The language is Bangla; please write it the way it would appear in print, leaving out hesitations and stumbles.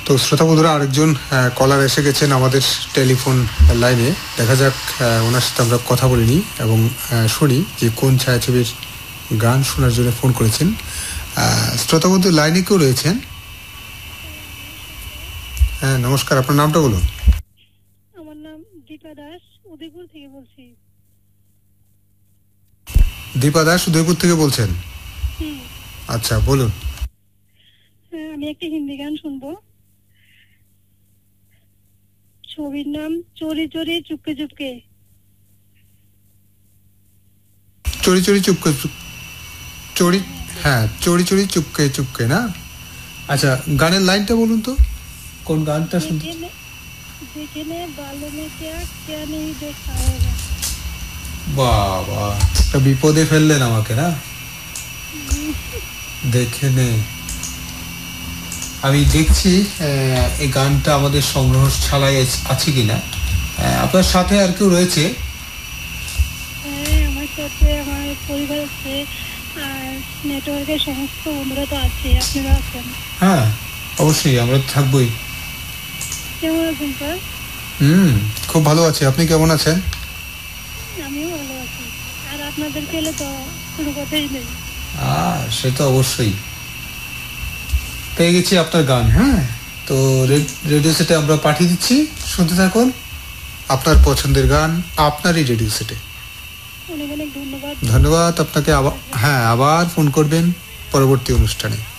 তো শ্রোতা বন্ধুরা, আরেকজন কলার এসে গেছেন আমাদের টেলিফোন লাইনে। দেখা যাক ওনার সাথে আমরা কথা বলিনি এবং শুনি যে কোন ছায়াছবির গান শোনার জন্য ফোন করেছেন। শ্রোতা বন্ধু লাইনে কেউ রয়েছেন? হ্যাঁ, নমস্কার, আপনার নামটা বলুন। আমার নাম দীপা দাস, উদয়পুর থেকে বলছি। দীপা দাস উদয়পুর থেকে বলছেন? আচ্ছা, বলুন। আমি একটা হিন্দি গান শুনবো। ছবির নাম চোরি চোরি চুপকে চুপকে। চোরি চোরি চুপকে চোরি, হ্যাঁ, চোরি চোরি চুপকে চুপকে না? আচ্ছা, গানের লাইনটা বলুন তো, কোন গানটা শুনতে? দেখেনে বালো মে ক্যা ক্যা নেই দেখা হোগা। বাবা, একটা বিপদে ফেললেন আমাকে না। দেখে নে, আমি দেখছি এই গানটা আমাদের সংগ্রহশালায় আছে কিনা। আপনার সাথে আর কেউ রয়েছে? হ্যাঁ, আমার সাথে আমার পরিবার আছে, আর নেটওয়ার্কের সমস্ত বন্ধুরা তো আছে, আপনারা আছেন? হ্যাঁ, অবশ্যই, আমরা থাকবোই। কেমন আছেন স্যার? খুব ভালো আছি, আপনি কেমন আছেন? আমিও ভালো আছি। আর আপনাদের পেলে তো কোনো কথাই নেই। সে তো অবশ্যই। পেয়ে গেছি আপনার গান। হ্যাঁ, তো রেডিও সেটে আমরা পাঠিয়ে দিচ্ছি, শুনতে থাকুন আপনার পছন্দের গান আপনারই রেডিও সেটে। অনেক অনেক ধন্যবাদ। ধন্যবাদ আপনাকে। আবার ফোন করবেন পরবর্তী অনুষ্ঠানে।